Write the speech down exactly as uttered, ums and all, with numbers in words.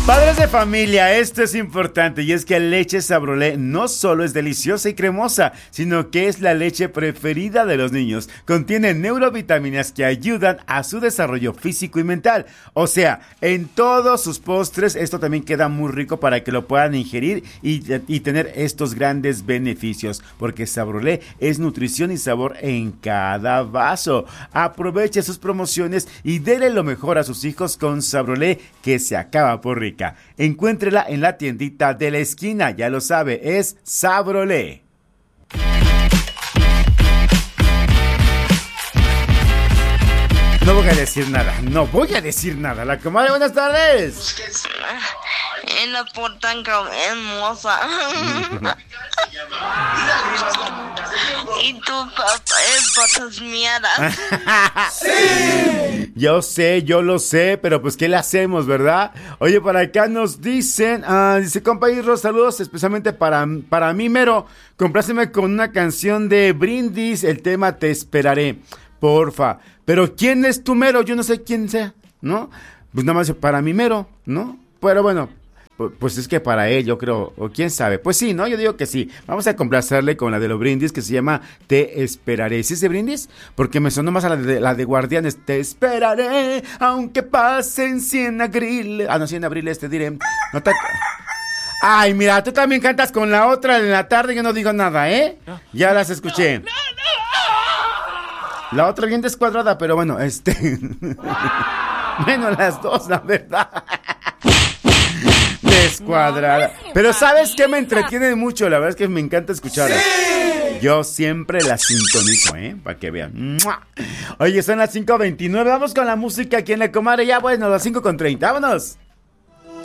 Padres de familia, esto es importante y es que leche Sabrolé no solo es deliciosa y cremosa, sino que es la leche preferida de los niños. Contiene neurovitaminas que ayudan a su desarrollo físico y mental. O sea, en todos sus postres esto también queda muy rico para que lo puedan ingerir y, y tener estos grandes beneficios, porque Sabrolé es nutrición y sabor en cada vaso. Aproveche sus promociones y dele lo mejor a sus hijos con Sabrolé, que se acaba por rico. Encuéntrela en la tiendita de la esquina, ya lo sabe, es Sabrolé. No voy a decir nada, no voy a decir nada. La comadre, buenas tardes. En la portanca hermosa. Y tu papá es patas miadas. ¡Sí! Yo sé, yo lo sé, pero pues ¿qué le hacemos, verdad? Oye, por acá nos dicen, uh, dice, compañeros, saludos especialmente para, para mí, mero. Compláceme con una canción de Brindis, el tema Te Esperaré, porfa. Pero ¿quién es tu mero? Yo no sé quién sea, ¿no? Pues nada más para mí mero, ¿no? Pero bueno, pues es que para él, yo creo, o quién sabe. Pues sí, ¿no? Yo digo que sí. Vamos a complacerle con la de los Brindis, que se llama Te Esperaré. ¿Sí es de Brindis? Porque me sonó más a la de, la de Guardianes. Te esperaré, aunque pasen cien abriles. Ah, no, cien abriles te diré. No te... Ay, mira, tú también cantas con la otra en la tarde. Yo no digo nada, ¿eh? Ya las escuché. La otra bien descuadrada, pero bueno, este... bueno, las dos, la verdad. Descuadrada. Pero ¿sabes qué? Me entretiene mucho. La verdad es que me encanta escucharla. ¡Sí! Yo siempre la sintonizo, ¿eh? Para que vean. Oye, son las cinco veintinueve. Vamos con la música aquí en la comadre. Ya, bueno, las cinco con treinta. Vámonos.